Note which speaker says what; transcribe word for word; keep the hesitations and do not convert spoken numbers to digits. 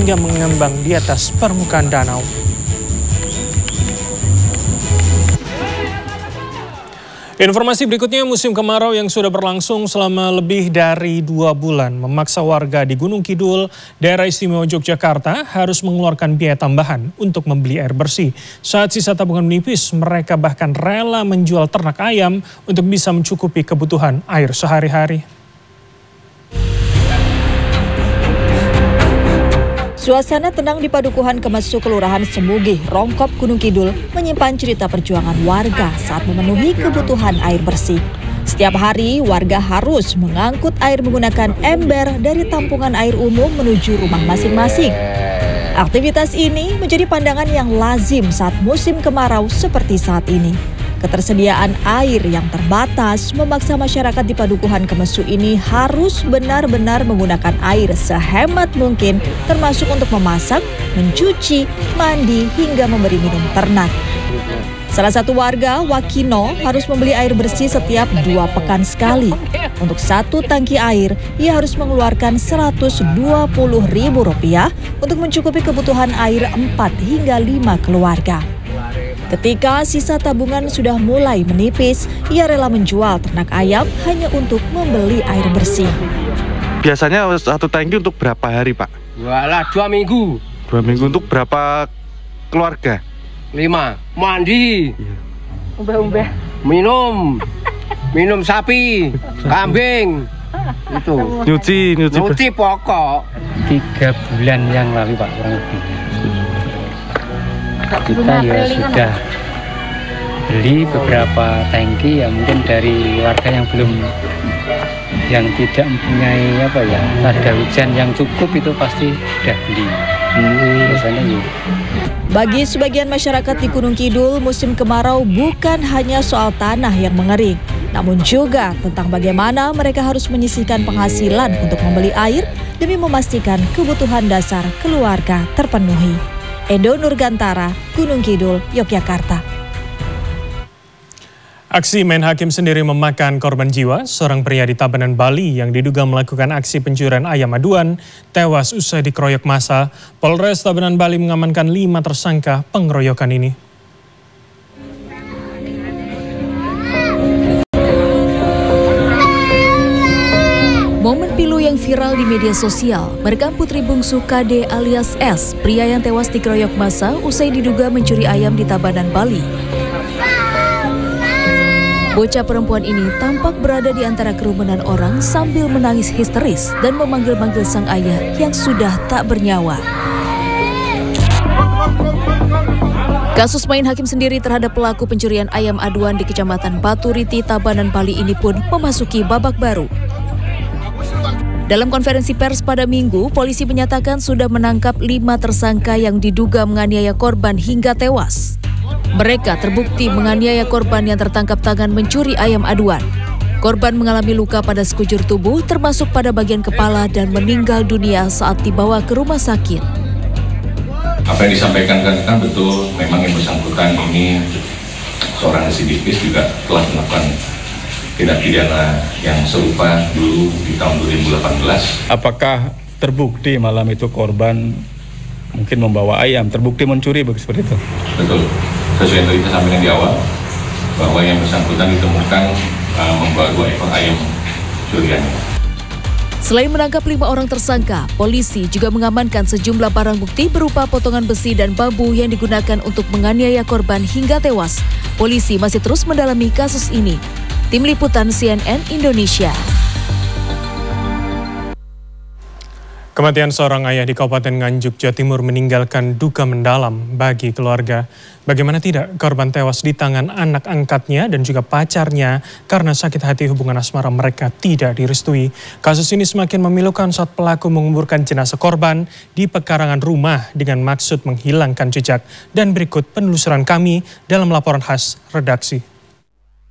Speaker 1: hingga mengembang di atas permukaan danau. Informasi berikutnya, musim kemarau yang sudah berlangsung selama lebih dari dua bulan memaksa warga di Gunung Kidul, daerah istimewa Yogyakarta harus mengeluarkan biaya tambahan untuk membeli air bersih. Saat sisa tabungan menipis, mereka bahkan rela menjual ternak ayam untuk bisa mencukupi kebutuhan air sehari-hari.
Speaker 2: Suasana tenang di Padukuhan Kemesu Kelurahan Semugih, Rongkop, Gunung Kidul menyimpan cerita perjuangan warga saat memenuhi kebutuhan air bersih. Setiap hari warga harus mengangkut air menggunakan ember dari tampungan air umum menuju rumah masing-masing. Aktivitas ini menjadi pandangan yang lazim saat musim kemarau seperti saat ini. Ketersediaan air yang terbatas memaksa masyarakat di Padukuhan Kemesu ini harus benar-benar menggunakan air sehemat mungkin, termasuk untuk memasak, mencuci, mandi, hingga memberi minum ternak. Salah satu warga, Wakino, harus membeli air bersih setiap dua pekan sekali. Untuk satu tangki air, ia harus mengeluarkan seratus dua puluh ribu rupiah untuk mencukupi kebutuhan air empat hingga lima keluarga. Ketika sisa tabungan sudah mulai menipis, ia rela menjual ternak ayam hanya untuk membeli air bersih.
Speaker 3: Biasanya satu tangki untuk berapa hari, Pak?
Speaker 4: Walah, dua minggu.
Speaker 3: Dua minggu untuk berapa keluarga?
Speaker 4: Lima. Mandi.
Speaker 2: Umbah-umbah.
Speaker 4: Minum. Minum sapi, kambing. Itu.
Speaker 3: Nyuci, nyuci.
Speaker 4: Nyuci pokok.
Speaker 5: Tiga bulan yang lalu, Pak, kurang lebih. Kita ya sudah beli beberapa tangki ya, mungkin dari warga yang belum, yang tidak mempunyai apa ya, tada hujan yang cukup itu pasti sudah beli. Biasanya ya.
Speaker 2: Bagi sebagian masyarakat di Gunung Kidul, musim kemarau bukan hanya soal tanah yang mengering, namun juga tentang bagaimana mereka harus menyisihkan penghasilan untuk membeli air demi memastikan kebutuhan dasar keluarga terpenuhi. Edo Nurgantara, Gunung Kidul, Yogyakarta.
Speaker 1: Aksi main hakim sendiri memakan korban jiwa. Seorang pria di Tabanan, Bali yang diduga melakukan aksi pencurian ayam aduan tewas usai dikeroyok massa. Polres Tabanan, Bali mengamankan lima tersangka pengeroyokan ini.
Speaker 2: Momen pilu yang viral di media sosial merekam putri bungsu K D alias S, pria yang tewas dikeroyok massa usai diduga mencuri ayam di Tabanan, Bali. Bocah perempuan ini tampak berada di antara kerumunan orang sambil menangis histeris dan memanggil-manggil sang ayah yang sudah tak bernyawa. Kasus main hakim sendiri terhadap pelaku pencurian ayam aduan di Kecamatan Baturiti, Tabanan, Bali ini pun memasuki babak baru. Dalam konferensi pers pada Minggu, polisi menyatakan sudah menangkap lima tersangka yang diduga menganiaya korban hingga tewas. Mereka terbukti menganiaya korban yang tertangkap tangan mencuri ayam aduan. Korban mengalami luka pada sekujur tubuh, termasuk pada bagian kepala, dan meninggal dunia saat dibawa ke rumah sakit.
Speaker 6: Apa yang disampaikan kan betul, memang yang bersangkutan ini seorang residivis juga telah melakukan tindak pidana yang serupa dulu di tahun dua ribu delapan belas.
Speaker 7: Apakah terbukti malam itu korban mungkin membawa ayam, terbukti mencuri seperti itu?
Speaker 6: Betul. Sesuai yang kita sampaikan di awal, bahwa yang bersangkutan ditemukan uh, membawa dua ekor ayam curian.
Speaker 2: Selain menangkap lima orang tersangka, polisi juga mengamankan sejumlah barang bukti berupa potongan besi dan bambu yang digunakan untuk menganiaya korban hingga tewas. Polisi masih terus mendalami kasus ini. Tim Liputan C N N Indonesia.
Speaker 1: Kematian seorang ayah di Kabupaten Nganjuk, Jawa Timur meninggalkan duka mendalam bagi keluarga. Bagaimana tidak, korban tewas di tangan anak angkatnya dan juga pacarnya karena sakit hati hubungan asmara mereka tidak direstui. Kasus ini semakin memilukan saat pelaku menguburkan jenazah korban di pekarangan rumah dengan maksud menghilangkan jejak. Dan berikut penelusuran kami dalam laporan khas redaksi.